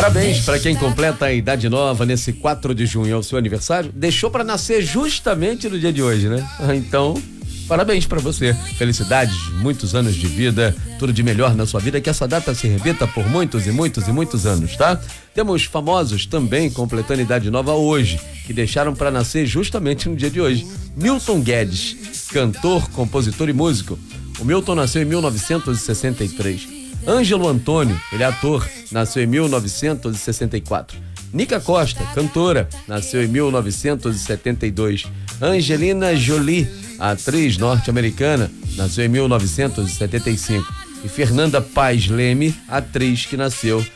Parabéns para quem completa a idade nova nesse 4 de junho, é o seu aniversário. Deixou para nascer justamente no dia de hoje, né? Então, parabéns para você. Felicidades, muitos anos de vida, tudo de melhor na sua vida, que essa data se repita por muitos e muitos e muitos anos, tá? Temos famosos também completando idade nova hoje, que deixaram para nascer justamente no dia de hoje. Milton Guedes, cantor, compositor e músico. O Milton nasceu em 1963. Ângelo Antônio, ele é ator, nasceu em 1964. Nica Costa, cantora, nasceu em 1972. Angelina Jolie, atriz norte-americana, nasceu em 1975. E Fernanda Paes Leme, atriz que nasceu